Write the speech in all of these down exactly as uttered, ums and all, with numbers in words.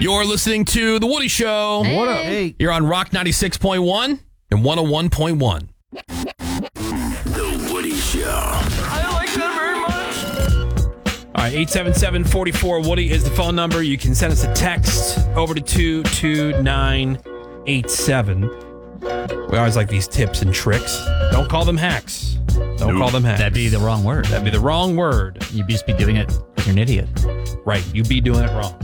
You're listening to The Woody Show. Hey. What up? Hey. You're on Rock ninety-six point one and one oh one point one. The Woody Show. I like that very much. All right, eight seven seven, four four, Woody is the phone number. You can send us a text over to two two nine eight seven. We always like these tips and tricks. Don't call them hacks. Don't Nope. call them hacks. That'd be the wrong word. That'd be the wrong word. You'd just be doing it because you're an idiot. Right, you be doing it wrong.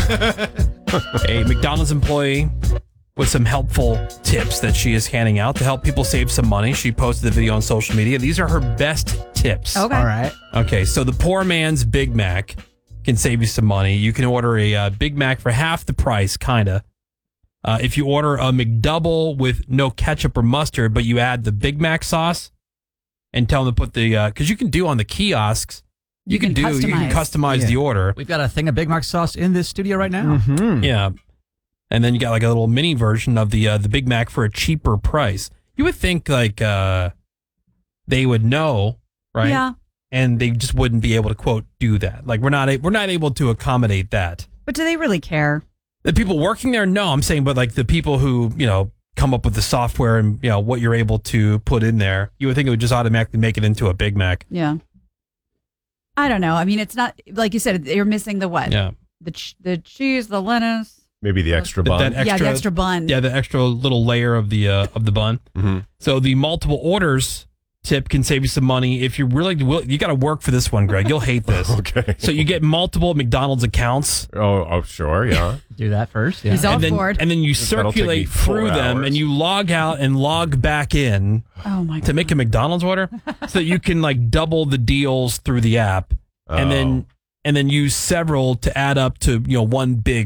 A McDonald's employee with some helpful tips that she is handing out to help people save some money. She posted the video on social media. These are her best tips. Okay. All right. Okay, so the poor man's Big Mac can save you some money. You can order a uh, Big Mac for half the price, kind of. Uh, if you order a McDouble with no ketchup or mustard, but you add the Big Mac sauce and tell them to put the, because uh, you can do on the kiosks, you, You can, can do, you can customize. customize Yeah. the order. We've got a thing of Big Mac sauce in this studio right now. Mm-hmm. Yeah. And then you got like a little mini version of the uh, the Big Mac for a cheaper price. You would think like uh, they would know, right? Yeah. And they just wouldn't be able to quote do that. Like we're not a- we're not able to accommodate that. But do they really care? The people working there, no, I'm saying, but like the people who, you know, come up with the software and, you know, what you're able to put in there, you would think it would just automatically make it into a Big Mac. Yeah. I don't know. I mean, it's not, like you said, you're missing the what? Yeah. The ch- the cheese, the lettuce. Maybe the extra That- bun. that yeah, the extra- extra bun. Yeah, the extra little layer of the uh, of the bun. Mm-hmm. So the multiple orders tip can save you some money. If you really will, you got to work for this one, Greg. You'll hate this. Okay. So you get multiple McDonald's accounts. Oh, oh, sure, yeah. Do that first. Yeah. He's all And then, board. and then you That'll take me circulate four through them hours. and you log out and log back in Oh, my God. to make a McDonald's order so that you can like double the deals through the app and Oh. then and then use several to add up to, you know, one big